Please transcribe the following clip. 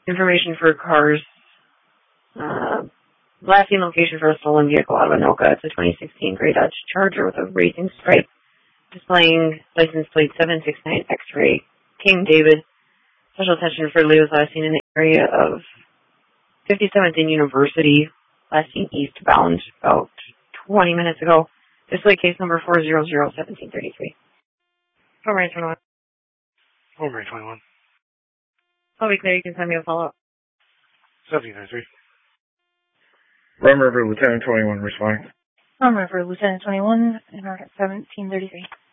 Information for cars. Last seen location for a stolen vehicle out of Anoka. It's a 2016 gray Dodge Charger with a racing stripe displaying license plate 769 X-ray. King David. Special attention for Leo's last seen in the area of 57th and University. Last seen eastbound about 20 minutes ago. Display case number 4001733. Homeway 21. Homeway 21. I'll be clear. You can send me a follow-up. 1733. Rum River Lieutenant 21 responding. Rum River Lieutenant 21 and 1733.